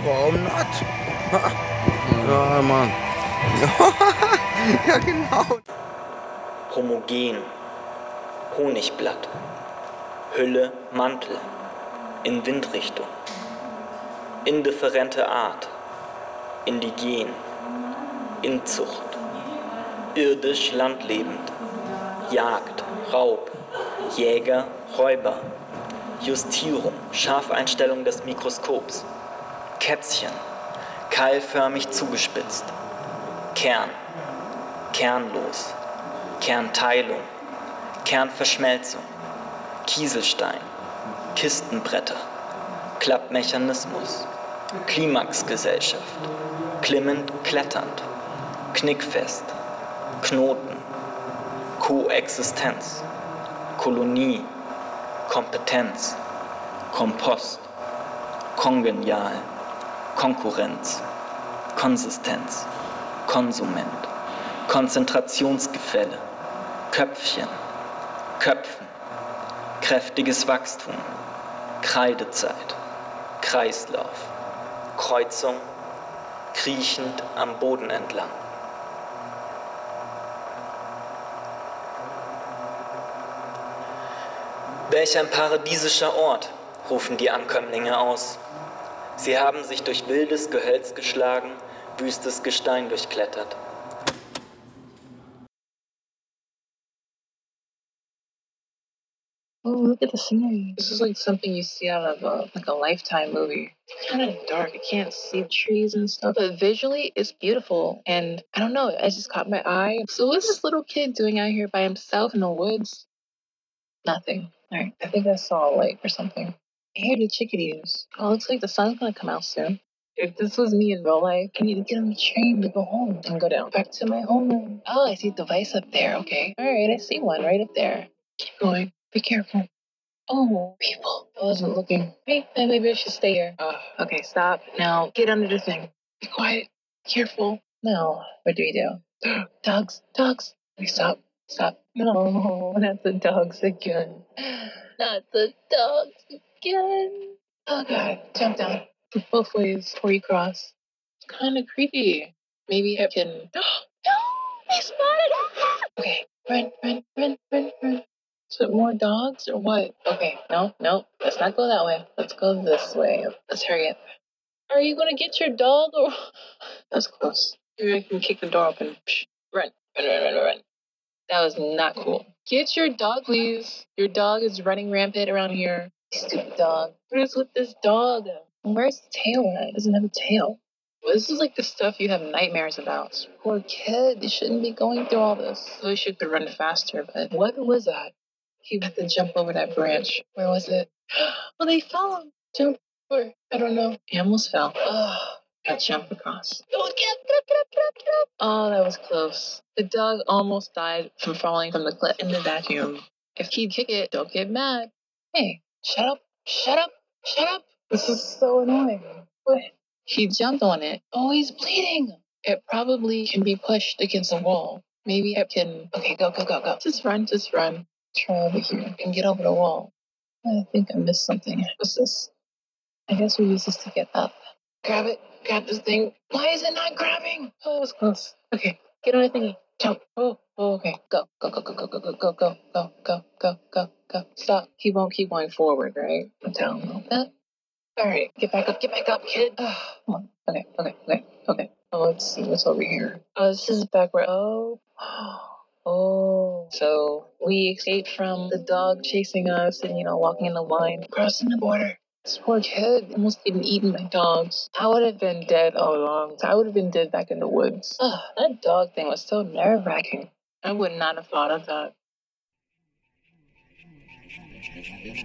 warum not? Ja, Mann. Ja, genau. Homogen, Honigblatt, Hülle, Mantel, in Windrichtung, indifferente Art, indigen, Inzucht, irdisch landlebend, Jagd, Raub, Jäger, Räuber, Justierung, Scharfeinstellung des Mikroskops, Kätzchen, keilförmig zugespitzt, Kern, kernlos, Kernteilung, Kernverschmelzung, Kieselstein, Kistenbretter, Klappmechanismus, Klimaxgesellschaft, klimmend kletternd, knickfest, Knoten, Koexistenz, Kolonie, Kompetenz, Kompost, kongenial, Konkurrenz, Konsistenz, Konsument, Konzentrationsgefälle, Köpfchen, Köpfen, kräftiges Wachstum, Kreidezeit, Kreislauf, Kreuzung, kriechend am Boden entlang. Welch ein paradiesischer Ort, rufen die Ankömmlinge aus. Sie haben sich durch wildes Gehölz geschlagen, wüstes Gestein durchklettert. Oh, look at the scenery. This is like something you see out of a Lifetime movie. It's kind of dark. I can't see trees and stuff, but visually it's beautiful. And I don't know, it just caught my eye. So what's this little kid doing out here by himself in the woods? Nothing. All right, I think I saw a light or something. I hear the chickadees. Oh, looks like the sun's gonna come out soon. If this was me in real life, I need to get on the train to go home and go down back to my homeland. Oh, I see a device up there. Okay. All right, I see one right up there. Keep going. Be careful. Oh, people. I wasn't looking. Maybe I should stay here. Okay, stop. Now, get under the thing. Be quiet. Careful. Now, what do we do? Dogs. Okay, stop. No, not the dogs again. Not the dogs again. Oh, God. Jump down. Both ways before you cross. It's kind of creepy. Maybe I can... No! They spotted us! Okay, run. Is it more dogs or what? Okay, no. Let's not go that way. Let's go this way. Let's hurry up. Are you gonna get your dog or... That was close. Maybe I can kick the door open. Psh, run. That was not cool. Get your dog, please. Your dog is running rampant around here. Stupid dog. What is with this dog? Where's the tail at? It doesn't have a tail. Well, this is like the stuff you have nightmares about. Poor kid. They shouldn't be going through all this. I wish you could run faster, but what was that? He had to jump over that branch. Where was it? Well, they fell. Jump over. I don't know. He almost fell. Oh, got jump across. Oh, get up. Oh, that was close. The dog almost died from falling from the cliff in the vacuum. If he'd kick it, don't get mad. Hey, shut up. This is so annoying. What? He jumped on it. Oh, he's bleeding. It probably can be pushed against a wall. Maybe it can... Okay, go. Just run. Try over here and get over the wall. I think I missed something. What's this? I guess we use this to get up. Grab it. Grab this thing. Why is it not grabbing? Oh, it was close. Okay, get on the thingy. Jump. Oh, okay. Go. Stop. He won't keep going forward, right? I'm telling him that. All right, get back up, kid. Come on. Okay. Oh, let's see what's over here. Oh, this is back where. Oh. So we escaped from the dog chasing us and, walking in the line, crossing the border. This poor kid almost getting eaten by dogs. I would have been dead all along. I would have been dead back in the woods. That dog thing was so nerve-wracking. I would not have thought of that.